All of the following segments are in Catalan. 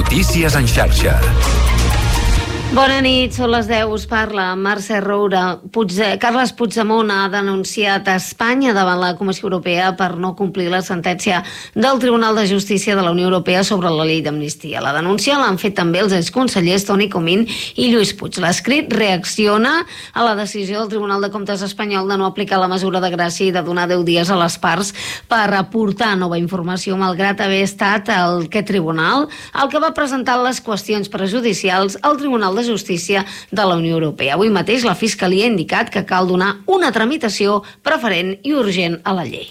Notícies en xarxa. Bona nit, són les 10, us parla Mercè Roura. Carles Puigdemont ha denunciat a Espanya davant la Comissió Europea per no complir la sentència del Tribunal de Justícia de la Unió Europea sobre la llei d'amnistia. La denúncia l'han fet també els exconsellers Toni Comín i Lluís Puig. L'escrit reacciona a la decisió del Tribunal de Comptes espanyol de no aplicar la mesura de gràcia i de donar 10 dies a les parts per aportar nova informació, malgrat haver estat aquest tribunal el que va presentar les qüestions prejudicials al Tribunal de Justícia de la Unió Europea. Avui mateix la Fiscalia ha indicat que cal donar una tramitació preferent i urgent a la llei.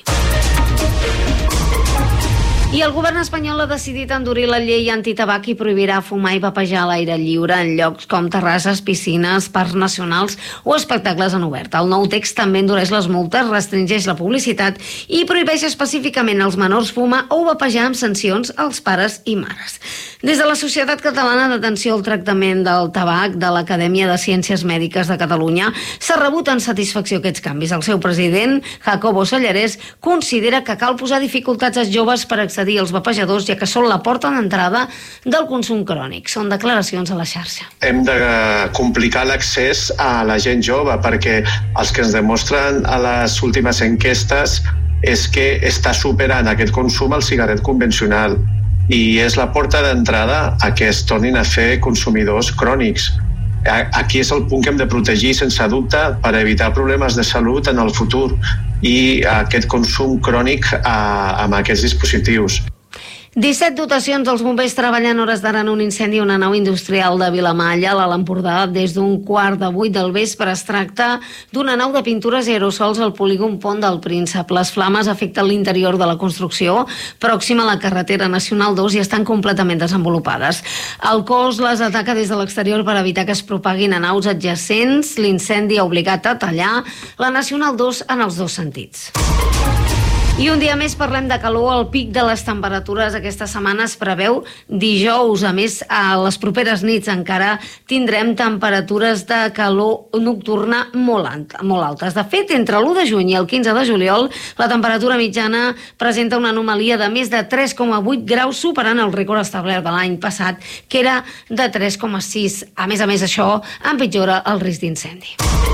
I el govern espanyol ha decidit endurir la llei antitabac i prohibirà fumar i vapejar a l'aire lliure en llocs com terrasses, piscines, parcs nacionals o espectacles en obert. El nou text també endureix les multes, restringeix la publicitat i prohibeix específicament als menors fumar o vapejar amb sancions als pares i mares. Des de la Societat Catalana d'Atenció al Tractament del Tabac de l'Acadèmia de Ciències Mèdiques de Catalunya s'ha rebut en satisfacció aquests canvis. El seu president, Jacobo Sallarès, considera que cal posar dificultats als joves per accedir als vapejadors, ja que són la porta d'entrada del consum crònic. Són declaracions a la xarxa. Hem de complicar l'accés a la gent jove, perquè els que ens demostren a les últimes enquestes és que està superant aquest consum el cigarret convencional i és la porta d'entrada a que es tornin a fer consumidors crònics. Aquí és el punt que hem de protegir sense dubte per evitar problemes de salut en el futur i aquest consum crònic amb aquests dispositius. 17 dotacions dels bombers treballen hores d'ara en un incendi a una nau industrial de Vilamalla, a l'Empordà, des d'un 7:15 del vespre. Es tracta d'una nau de pintures i aerosols al polígon Pont del Príncep. Les flames afecten l'interior de la construcció, pròxima a la carretera nacional 2, i estan completament desenvolupades. El cos les ataca des de l'exterior per evitar que es propaguin a naus adjacents. L'incendi ha obligat a tallar la nacional 2 en els dos sentits. I un dia més parlem de calor. El pic de les temperatures aquesta setmana es preveu dijous. A més, a les properes nits encara tindrem temperatures de calor nocturna molt altes. De fet, entre l'1 de juny i el 15 de juliol, la temperatura mitjana presenta una anomalia de més de 3,8 graus, superant el rècord establert de l'any passat, que era de 3,6. A més, això empitjora el risc d'incendi.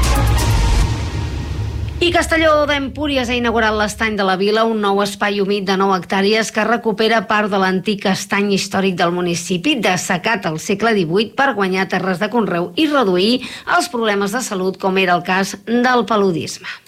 I Castelló d'Empúries ha inaugurat l'Estany de la Vila, un nou espai humit de 9 hectàrees que recupera part de l'antic estany històric del municipi, dessecat al segle XVIII per guanyar terres de conreu i reduir els problemes de salut, com era el cas del paludisme.